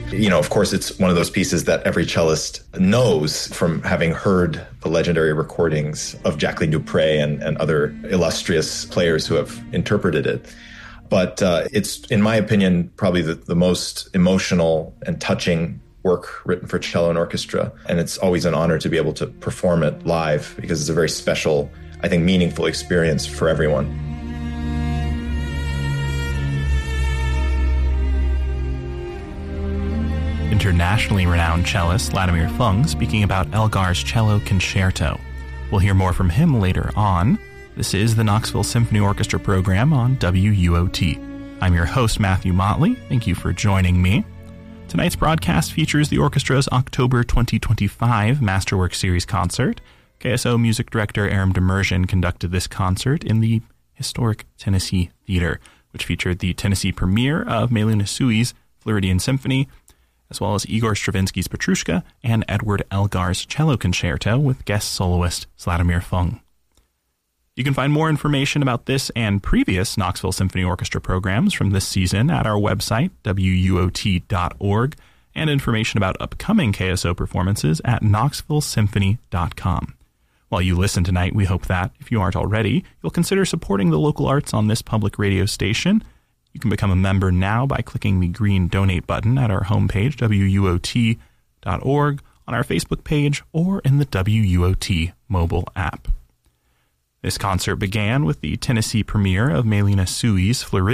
Of course, it's one of those pieces that every cellist knows from having heard the legendary recordings of Jacqueline Dupre and other illustrious players who have interpreted it. But it's, in my opinion, probably the most emotional and touching work written for cello and orchestra. And it's always an honor to be able to perform it live because it's a very special, I think, meaningful experience for everyone. Internationally renowned cellist Vladimir Fung speaking about Elgar's Cello Concerto. We'll hear more from him later on. This is the Knoxville Symphony Orchestra program on WUOT. I'm your host, Matthew Motley. Thank you for joining me. Tonight's broadcast features the orchestra's October 2025 Masterwork Series concert. KSO music director Aram Demirjian conducted this concert in the historic Tennessee Theater, which featured the Tennessee premiere of Melina Sui's Floridian Symphony, as well as Igor Stravinsky's Petrushka and Edward Elgar's Cello Concerto with guest soloist Vladimir Fung. You can find more information about this and previous Knoxville Symphony Orchestra programs from this season at our website, wuot.org, and information about upcoming KSO performances at knoxvillesymphony.com. While you listen tonight, we hope that, if you aren't already, you'll consider supporting the local arts on this public radio station. You can become a member now by clicking the green donate button at our homepage, wuot.org, on our Facebook page, or in the WUOT mobile app. This concert began with the Tennessee premiere of Melina Sui's Floridian